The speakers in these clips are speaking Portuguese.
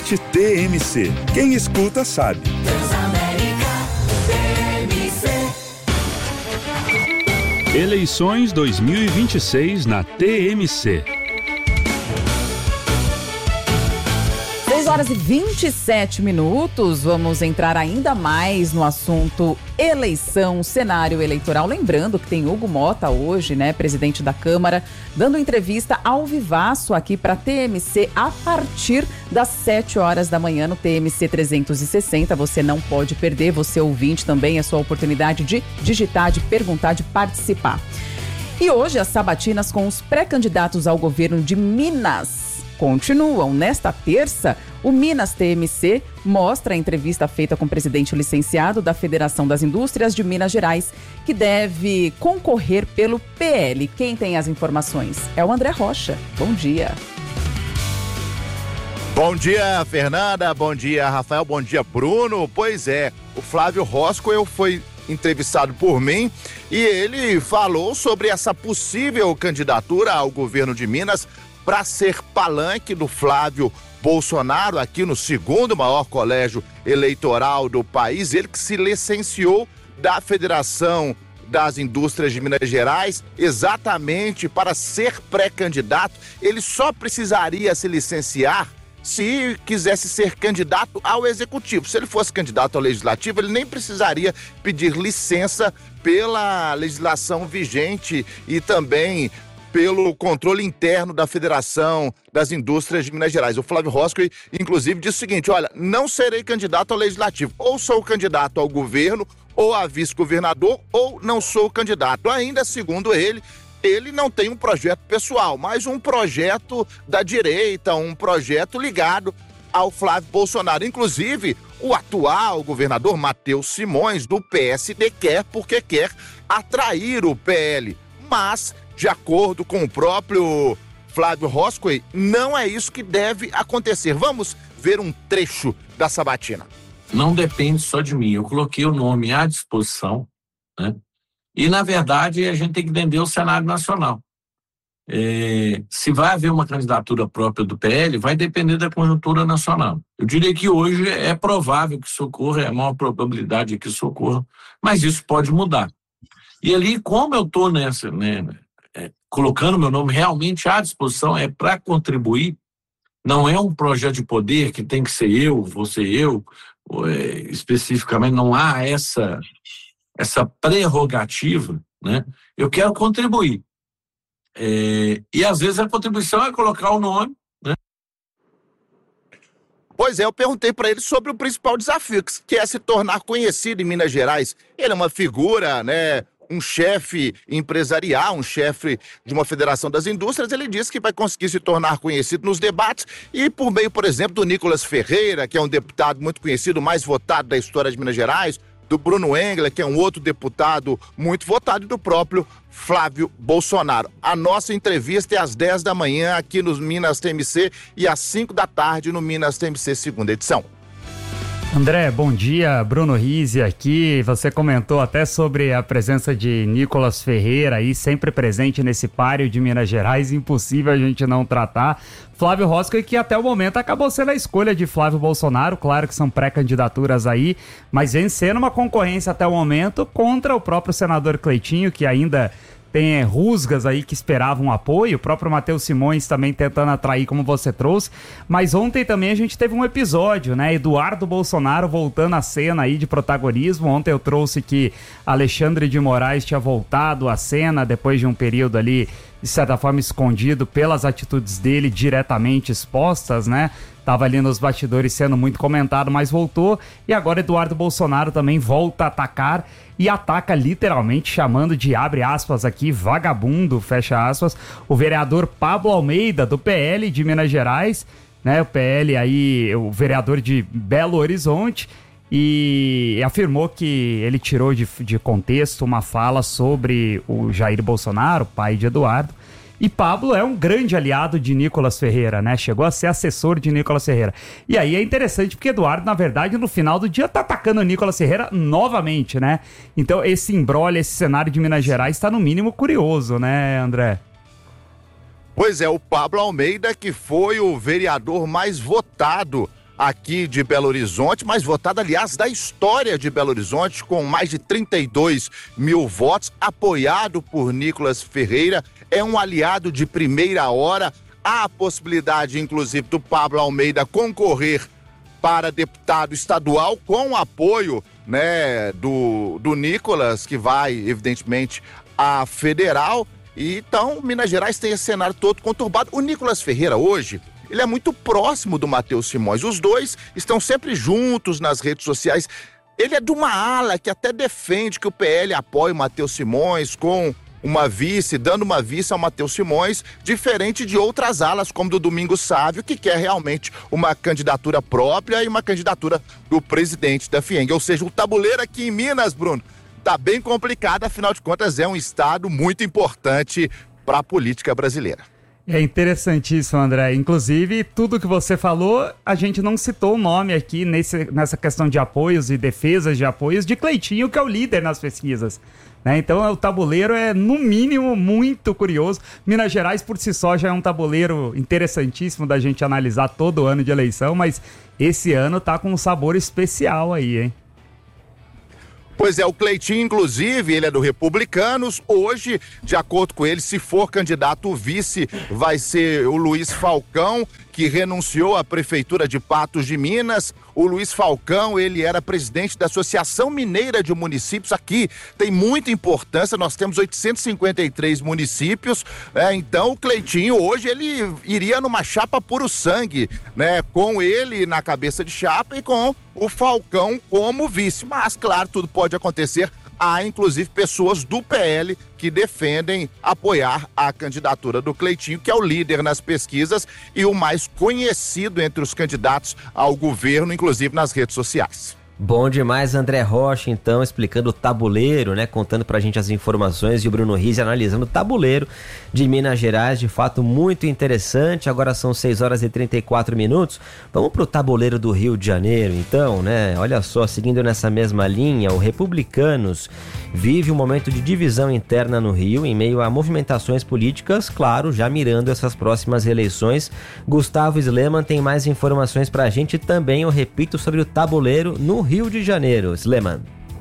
Forte TMC. Quem escuta sabe. Eleições 2026 na TMC. 6h27. Vamos entrar ainda mais no assunto eleição, cenário eleitoral. Lembrando que tem Hugo Motta hoje, né, presidente da Câmara, dando entrevista ao vivaço aqui para TMC a partir das 7h da manhã no TMC 360. Você não pode perder, você ouvinte também, é sua oportunidade de digitar, de perguntar, de participar. E hoje as sabatinas com os pré-candidatos ao governo de Minas continuam. Nesta terça, o Minas TMC mostra a entrevista feita com o presidente licenciado da Federação das Indústrias de Minas Gerais, que deve concorrer pelo PL. Quem tem as informações é o André Rocha. Bom dia. Bom dia, Fernanda. Bom dia, Rafael. Bom dia, Bruno. Pois é, o Flávio Roscoe foi entrevistado por mim e ele falou sobre essa possível candidatura ao governo de Minas para ser palanque do Flávio Bolsonaro aqui no segundo maior colégio eleitoral do país. Ele que se licenciou da Federação das Indústrias de Minas Gerais exatamente para ser pré-candidato. Ele só precisaria se licenciar se quisesse ser candidato ao executivo. Se ele fosse candidato ao legislativo, ele nem precisaria pedir licença pela legislação vigente e também pelo controle interno da Federação das Indústrias de Minas Gerais. O Flávio Roscoe, inclusive, disse o seguinte: olha, não serei candidato ao legislativo. Ou sou candidato ao governo, ou a vice-governador, ou não sou candidato. Ainda, segundo ele não tem um projeto pessoal, mas um projeto da direita, um projeto ligado ao Flávio Bolsonaro. Inclusive, o atual governador Matheus Simões, do PSD, quer atrair o PL. Mas, de acordo com o próprio Flávio Roscoe, não é isso que deve acontecer. Vamos ver um trecho da sabatina. Não depende só de mim. Eu coloquei o nome à disposição, né? E, na verdade, a gente tem que entender o cenário nacional. Se vai haver uma candidatura própria do PL, vai depender da conjuntura nacional. Eu diria que hoje é provável que isso ocorra, é a maior probabilidade que isso ocorra, mas isso pode mudar. E ali, como eu estou nessa, né, colocando meu nome realmente à disposição, é para contribuir, não é um projeto de poder que tem que ser eu, você eu, especificamente, não há essa prerrogativa, né? Eu quero contribuir. E às vezes a contribuição é colocar o nome, né? Pois é, eu perguntei para ele sobre o principal desafio, que é se tornar conhecido em Minas Gerais. Ele é uma figura, né? Um chefe empresarial, um chefe de uma federação das indústrias. Ele disse que vai conseguir se tornar conhecido nos debates e por meio, por exemplo, do Nicolas Ferreira, que é um deputado muito conhecido, mais votado da história de Minas Gerais, do Bruno Engler, que é um outro deputado muito votado, e do próprio Flávio Bolsonaro. A nossa entrevista é às 10 da manhã aqui no Minas TMC e às 5 da tarde no Minas TMC segunda edição. André, bom dia. Bruno Rizzi aqui. Você comentou até sobre a presença de Nicolas Ferreira aí, sempre presente nesse páreo de Minas Gerais, impossível a gente não tratar. Flávio Roscoe, que até o momento acabou sendo a escolha de Flávio Bolsonaro, claro que são pré-candidaturas aí, mas vencendo uma concorrência até o momento contra o próprio senador Cleitinho, que ainda tem rusgas aí que esperavam apoio, o próprio Matheus Simões também tentando atrair, como você trouxe, mas ontem também a gente teve um episódio, né, Eduardo Bolsonaro voltando à cena aí de protagonismo. Ontem eu trouxe que Alexandre de Moraes tinha voltado à cena depois de um período ali, de certa forma, escondido pelas atitudes dele diretamente expostas, né? Tava ali nos bastidores sendo muito comentado, mas voltou. E agora Eduardo Bolsonaro também volta a atacar e ataca literalmente, chamando de, abre aspas aqui, vagabundo, fecha aspas, o vereador Pablo Almeida, do PL de Minas Gerais, né? O PL aí, o vereador de Belo Horizonte, e afirmou que ele tirou de contexto uma fala sobre o Jair Bolsonaro, pai de Eduardo. E Pablo é um grande aliado de Nicolas Ferreira, né? Chegou a ser assessor de Nicolas Ferreira. E aí é interessante porque Eduardo, na verdade, no final do dia tá atacando o Nicolas Ferreira novamente, né? Então esse imbróglio, esse cenário de Minas Gerais tá no mínimo curioso, né, André? Pois é, o Pablo Almeida, que foi o vereador mais votado aqui de Belo Horizonte, mais votada, aliás, da história de Belo Horizonte, com mais de 32 mil votos, apoiado por Nicolas Ferreira. É um aliado de primeira hora. Há a possibilidade, inclusive, do Pablo Almeida concorrer para deputado estadual com o apoio, né, do Nicolas, que vai, evidentemente, a federal. E então, Minas Gerais tem esse cenário todo conturbado. O Nicolas Ferreira hoje, ele é muito próximo do Matheus Simões. Os dois estão sempre juntos nas redes sociais. Ele é de uma ala que até defende que o PL apoie o Matheus Simões com uma vice, dando uma vice ao Matheus Simões, diferente de outras alas, como do Domingos Sávio, que quer realmente uma candidatura própria e uma candidatura do presidente da FIENG. Ou seja, o tabuleiro aqui em Minas, Bruno, tá bem complicado, afinal de contas é um estado muito importante para a política brasileira. É interessantíssimo, André. Inclusive, tudo que você falou, a gente não citou o nome aqui nessa questão de apoios e defesas de apoios de Cleitinho, que é o líder nas pesquisas. Né? Então, o tabuleiro é, no mínimo, muito curioso. Minas Gerais, por si só, já é um tabuleiro interessantíssimo da gente analisar todo ano de eleição, mas esse ano tá com um sabor especial aí, hein? Pois é, o Cleitinho, inclusive, ele é do Republicanos. Hoje, de acordo com ele, se for candidato, o vice vai ser o Luiz Falcão, que renunciou à Prefeitura de Patos de Minas. O Luiz Falcão, ele era presidente da Associação Mineira de Municípios. Aqui tem muita importância, nós temos 853 municípios, né? Então o Cleitinho hoje, ele iria numa chapa puro sangue, né? Com ele na cabeça de chapa e com o Falcão como vice. Mas, claro, tudo pode acontecer. Há, inclusive, pessoas do PL que defendem apoiar a candidatura do Cleitinho, que é o líder nas pesquisas e o mais conhecido entre os candidatos ao governo, inclusive nas redes sociais. Bom demais, André Rocha, então, explicando o tabuleiro, né? Contando pra gente as informações, e o Bruno Rizzi analisando o tabuleiro de Minas Gerais, de fato muito interessante. Agora são 6 horas e 34 minutos. Vamos pro tabuleiro do Rio de Janeiro, então, né? Olha só, seguindo nessa mesma linha, o Republicanos vive um momento de divisão interna no Rio, em meio a movimentações políticas, claro, já mirando essas próximas eleições. Gustavo Sleman tem mais informações pra gente também, eu repito, sobre o tabuleiro no Rio de Janeiro. Sleman.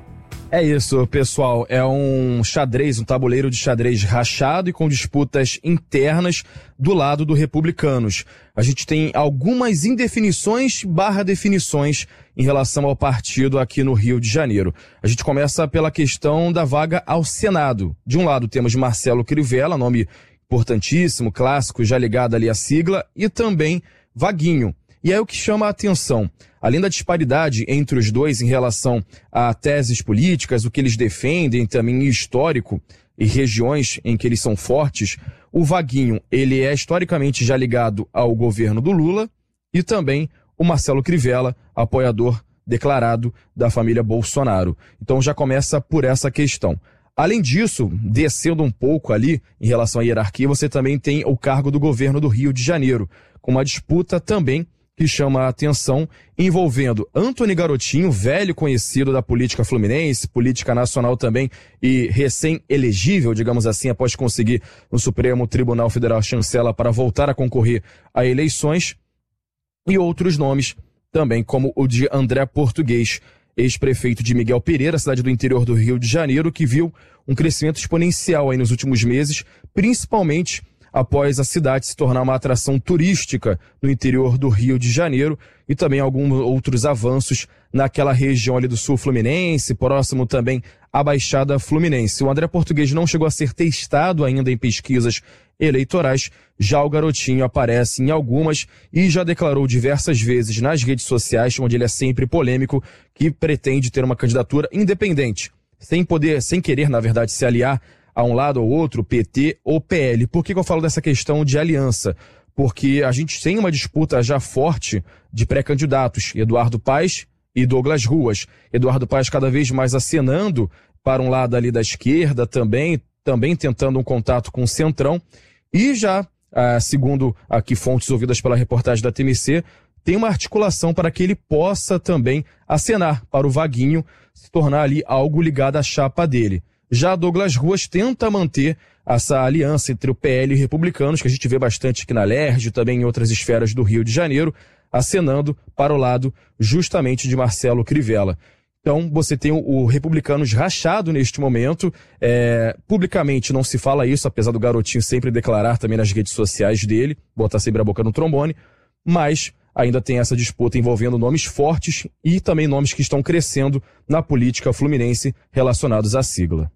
É isso, pessoal. É um xadrez, um tabuleiro de xadrez rachado e com disputas internas do lado do Republicanos. A gente tem algumas indefinições / definições em relação ao partido aqui no Rio de Janeiro. A gente começa pela questão da vaga ao Senado. De um lado temos Marcelo Crivella, nome importantíssimo, clássico, já ligado ali à sigla, e também Vaguinho. E aí o que chama a atenção, além da disparidade entre os dois em relação a teses políticas, o que eles defendem também histórico e regiões em que eles são fortes, o Vaguinho, ele é historicamente já ligado ao governo do Lula, e também o Marcelo Crivella, apoiador declarado da família Bolsonaro. Então já começa por essa questão. Além disso, descendo um pouco ali em relação à hierarquia, você também tem o cargo do governo do Rio de Janeiro, com uma disputa também que chama a atenção, envolvendo Antony Garotinho, velho conhecido da política fluminense, política nacional também, e recém-elegível, digamos assim, após conseguir no Supremo Tribunal Federal chancela para voltar a concorrer a eleições, e outros nomes também, como o de André Português, ex-prefeito de Miguel Pereira, cidade do interior do Rio de Janeiro, que viu um crescimento exponencial aí nos últimos meses, principalmente após a cidade se tornar uma atração turística no interior do Rio de Janeiro, e também alguns outros avanços naquela região ali do sul fluminense, próximo também à Baixada Fluminense. O André Português não chegou a ser testado ainda em pesquisas eleitorais, já o Garotinho aparece em algumas e já declarou diversas vezes nas redes sociais, onde ele é sempre polêmico, que pretende ter uma candidatura independente, sem querer, na verdade, se aliar a um lado ou outro, PT ou PL. Por que eu falo dessa questão de aliança? Porque a gente tem uma disputa já forte de pré-candidatos, Eduardo Paes e Douglas Ruas. Eduardo Paes cada vez mais acenando para um lado ali da esquerda, também tentando um contato com o Centrão, e já, segundo aqui fontes ouvidas pela reportagem da TMC, tem uma articulação para que ele possa também acenar para o Vaguinho se tornar ali algo ligado à chapa dele. Já Douglas Ruas tenta manter essa aliança entre o PL e Republicanos, que a gente vê bastante aqui na LERJ, também em outras esferas do Rio de Janeiro, acenando para o lado justamente de Marcelo Crivella. Então, você tem o Republicanos rachado neste momento. Publicamente não se fala isso, apesar do garotinho sempre declarar também nas redes sociais dele, botar sempre a boca no trombone, mas ainda tem essa disputa envolvendo nomes fortes e também nomes que estão crescendo na política fluminense relacionados à sigla.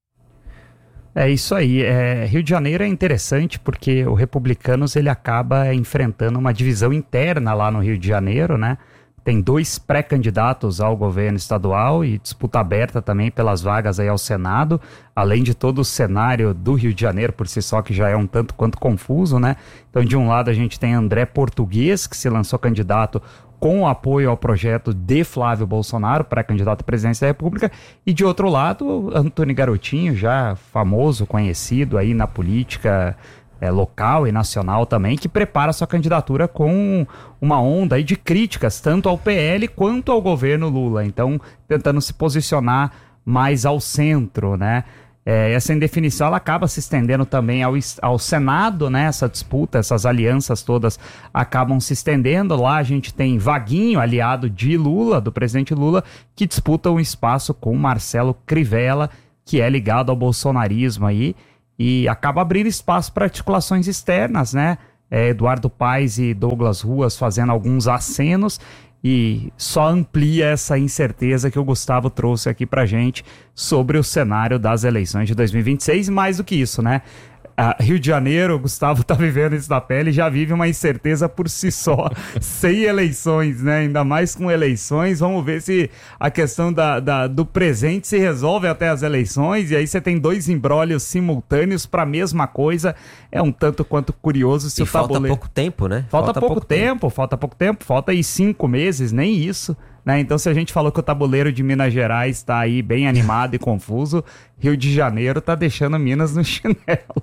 É isso aí. Rio de Janeiro é interessante porque o Republicanos ele acaba enfrentando uma divisão interna lá no Rio de Janeiro, né? Tem 2 pré-candidatos ao governo estadual e disputa aberta também pelas vagas aí ao Senado, além de todo o cenário do Rio de Janeiro por si só, que já é um tanto quanto confuso, né? Então, de um lado a gente tem André Português, que se lançou candidato com apoio ao projeto de Flávio Bolsonaro, pré-candidato à presidência da República, e de outro lado, Antônio Garotinho, já famoso, conhecido aí na política local e nacional também, que prepara sua candidatura com uma onda aí de críticas, tanto ao PL quanto ao governo Lula. Então, tentando se posicionar mais ao centro, né? Essa indefinição ela acaba se estendendo também ao Senado, né? Essa disputa, essas alianças todas acabam se estendendo. Lá a gente tem Vaguinho, aliado de Lula, do presidente Lula, que disputa um espaço com Marcelo Crivella, que é ligado ao bolsonarismo aí, e acaba abrindo espaço para articulações externas, né? Eduardo Paes e Douglas Ruas fazendo alguns acenos, e só amplia essa incerteza que o Gustavo trouxe aqui pra gente sobre o cenário das eleições de 2026. Mais do que isso, né? Rio de Janeiro, o Gustavo tá vivendo isso na pele, já vive uma incerteza por si só, sem eleições, né? Ainda mais com eleições. Vamos ver se a questão do presente se resolve até as eleições, e aí você tem 2 imbrólios simultâneos para a mesma coisa. É um tanto quanto curioso se o tabuleiro... falta pouco tempo, né? Falta pouco tempo, falta aí 5 meses, nem isso. Né? Então, se a gente falou que o tabuleiro de Minas Gerais está aí bem animado e confuso, Rio de Janeiro tá deixando Minas no chinelo.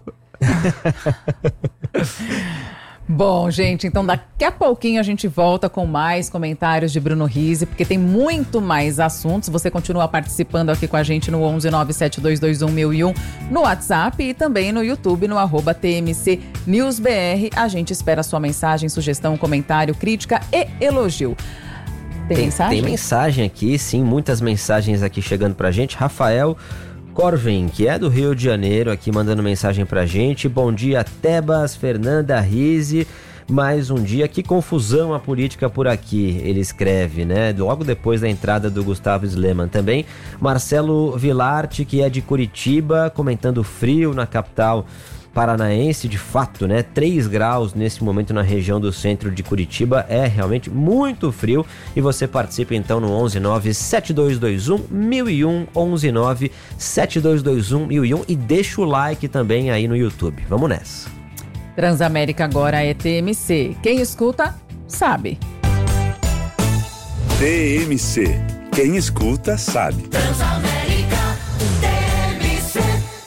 Bom, gente, então daqui a pouquinho a gente volta com mais comentários de Bruno Rizzi, porque tem muito mais assuntos. Você continua participando aqui com a gente no 11972211001 no WhatsApp e também no YouTube, no @TMCNewsBR. A gente espera a sua mensagem, sugestão, comentário, crítica e elogio. Tem mensagem? Tem mensagem aqui, sim, muitas mensagens aqui chegando pra gente. Rafael Corvin, que é do Rio de Janeiro, aqui mandando mensagem pra gente. Bom dia, Tebas, Fernanda, Rizzi. Mais um dia, que confusão a política por aqui, ele escreve, né? Logo depois da entrada do Gustavo Sleman também. Marcelo Vilarte, que é de Curitiba, comentando frio na capital paranaense, de fato, né? 3 graus nesse momento na região do centro de Curitiba, é realmente muito frio. E você participa então no 11972211001, 11972211001, e deixa o like também aí no YouTube. Vamos nessa. Transamérica agora é TMC. Quem escuta, sabe. TMC. Quem escuta, sabe. Transamérica, TMC.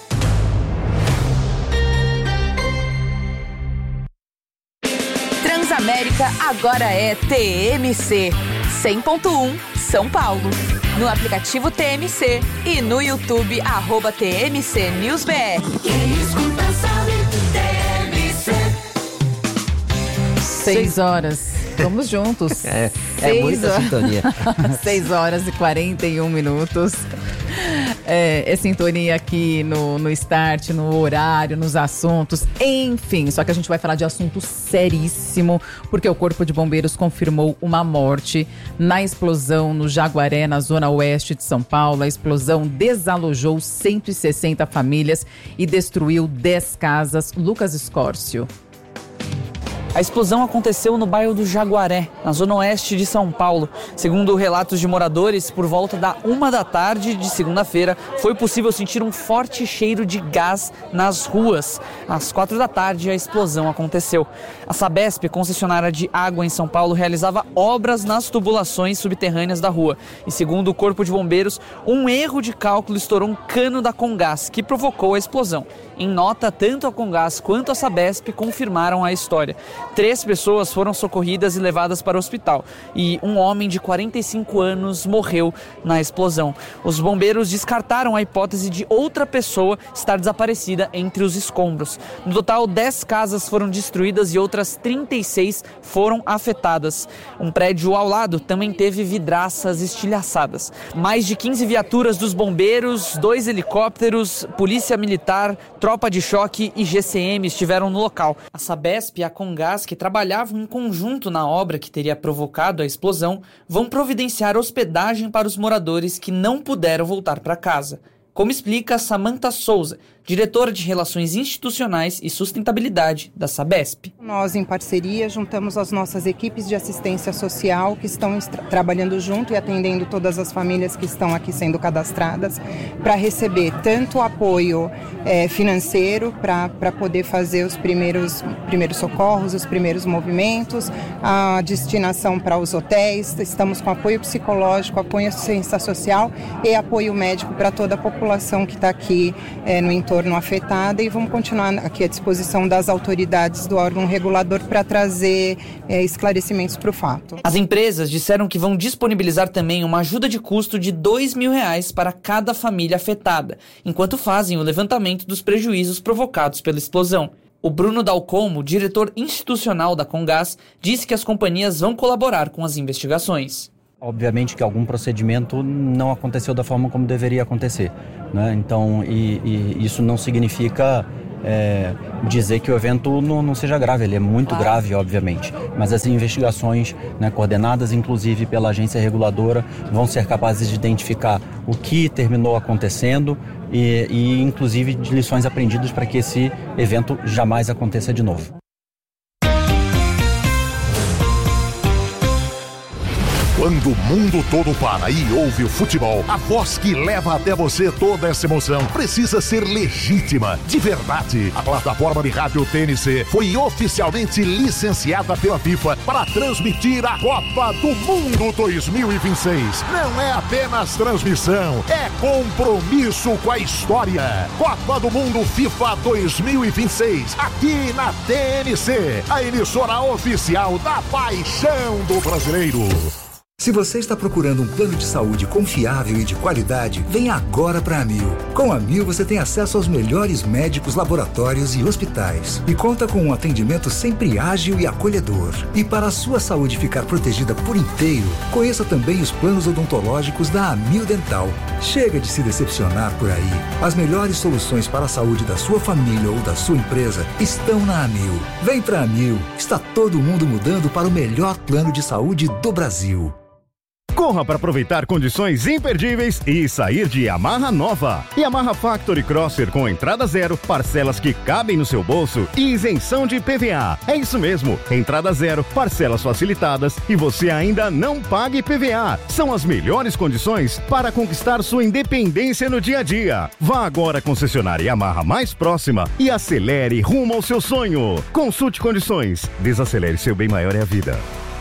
Transamérica agora é TMC 100.1 São Paulo. No aplicativo TMC e no YouTube @TMC NewsBR. Quem escuta sabe, TMC. 6 horas. Vamos juntos. É muita sintonia. 6 horas e 41 minutos. É sintonia aqui no Start, no horário, nos assuntos, enfim. Só que a gente vai falar de assunto seríssimo, porque o Corpo de Bombeiros confirmou uma morte na explosão no Jaguaré, na zona oeste de São Paulo. A explosão desalojou 160 famílias e destruiu 10 casas. Lucas Escórcio. A explosão aconteceu no bairro do Jaguaré, na zona oeste de São Paulo. Segundo relatos de moradores, por volta da 1 da tarde de segunda-feira, foi possível sentir um forte cheiro de gás nas ruas. Às 4 da tarde, a explosão aconteceu. A Sabesp, concessionária de água em São Paulo, realizava obras nas tubulações subterrâneas da rua. E segundo o Corpo de Bombeiros, um erro de cálculo estourou um cano da Comgás, que provocou a explosão. Em nota, tanto a Comgás quanto a Sabesp confirmaram a história. 3 pessoas foram socorridas e levadas para o hospital e um homem de 45 anos morreu na explosão. Os bombeiros descartaram a hipótese de outra pessoa estar desaparecida entre os escombros. No total, 10 casas foram destruídas e outras 36 foram afetadas. Um prédio ao lado também teve vidraças estilhaçadas. Mais de 15 viaturas dos bombeiros, 2 helicópteros, polícia militar, tropa de choque e GCM estiveram no local. A Sabesp e a Comgás, que trabalhavam em conjunto na obra que teria provocado a explosão, vão providenciar hospedagem para os moradores que não puderam voltar para casa. Como explica Samantha Souza, diretora de Relações Institucionais e Sustentabilidade da Sabesp. Nós, em parceria, juntamos as nossas equipes de assistência social que estão trabalhando junto e atendendo todas as famílias que estão aqui sendo cadastradas para receber tanto apoio financeiro para poder fazer os primeiros socorros, os primeiros movimentos, a destinação para os hotéis. Estamos com apoio psicológico, apoio assistência social e apoio médico para toda a população que está aqui no entorno afetada, e vamos continuar aqui à disposição das autoridades do órgão regulador para trazer esclarecimentos para o fato. As empresas disseram que vão disponibilizar também uma ajuda de custo de R$2.000 para cada família afetada, enquanto fazem o levantamento dos prejuízos provocados pela explosão. O Bruno Dalcomo, diretor institucional da Comgás, disse que as companhias vão colaborar com as investigações. Obviamente que algum procedimento não aconteceu da forma como deveria acontecer, né? Então, isso não significa dizer que o evento não seja grave, ele é muito grave, obviamente. Mas as investigações, né, coordenadas inclusive pela agência reguladora, vão ser capazes de identificar o que terminou acontecendo e inclusive de lições aprendidas para que esse evento jamais aconteça de novo. Quando o mundo todo para e ouve o futebol, a voz que leva até você toda essa emoção precisa ser legítima, de verdade. A plataforma de rádio TNC foi oficialmente licenciada pela FIFA para transmitir a Copa do Mundo 2026. Não é apenas transmissão, é compromisso com a história. Copa do Mundo FIFA 2026, aqui na TNC, a emissora oficial da paixão do brasileiro. Se você está procurando um plano de saúde confiável e de qualidade, venha agora para a Amil. Com a Amil você tem acesso aos melhores médicos, laboratórios e hospitais. E conta com um atendimento sempre ágil e acolhedor. E para a sua saúde ficar protegida por inteiro, conheça também os planos odontológicos da Amil Dental. Chega de se decepcionar por aí. As melhores soluções para a saúde da sua família ou da sua empresa estão na Amil. Vem para a Amil. Está todo mundo mudando para o melhor plano de saúde do Brasil. Corra para aproveitar condições imperdíveis e sair de Yamaha nova. Yamaha Factory Crosser com entrada zero, parcelas que cabem no seu bolso e isenção de IPVA. É isso mesmo, entrada zero, parcelas facilitadas e você ainda não paga IPVA. São as melhores condições para conquistar sua independência no dia a dia. Vá agora à concessionária Yamaha mais próxima e acelere rumo ao seu sonho. Consulte condições. Desacelere, seu bem maior é a vida.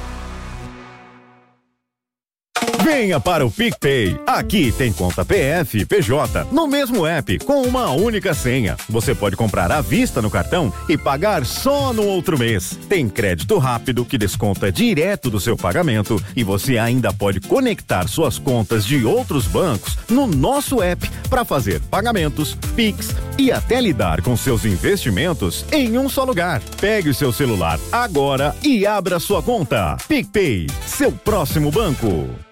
Venha para o PicPay. Aqui tem conta PF e PJ no mesmo app, com uma única senha. Você pode comprar à vista no cartão e pagar só no outro mês. Tem crédito rápido que desconta direto do seu pagamento e você ainda pode conectar suas contas de outros bancos no nosso app para fazer pagamentos, Pix e até lidar com seus investimentos em um só lugar. Pegue o seu celular agora e abra sua conta. PicPay, seu próximo banco.